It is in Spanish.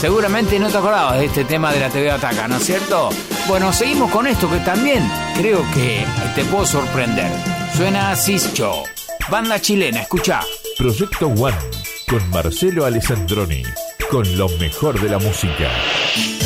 Seguramente no te acordabas de este tema de la TV Ataca, ¿no es cierto? Bueno, seguimos con esto que también creo que te puedo sorprender. Suena Cischo, banda chilena, escuchá. Proyecto One, con Marcelo Alessandroni, con lo mejor de la música.